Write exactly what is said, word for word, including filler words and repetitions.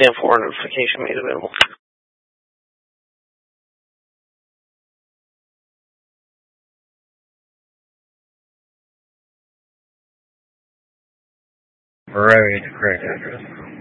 exam four notification made available. We're ready to correct address.